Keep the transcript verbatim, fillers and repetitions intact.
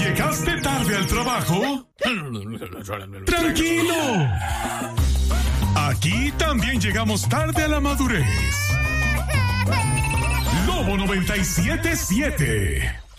¿Llegaste tarde al trabajo? ¡Tranquilo! Aquí también llegamos tarde a la madurez. Lobo noventa y siete punto siete